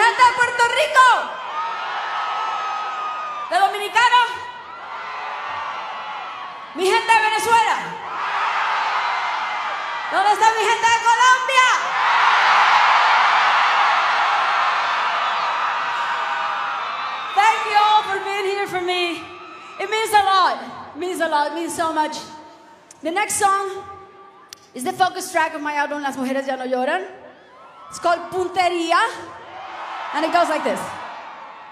gente de Puerto Rico, de Dominicano, mi gente de Venezuela, ¿dónde está mi gente de Colombia? Thank you all for being here for me. It means a lot. It means a lot. It means so much. The next song is the focus track of my album, Las Mujeres Ya No Lloran. It's called Puntería, and it goes like this.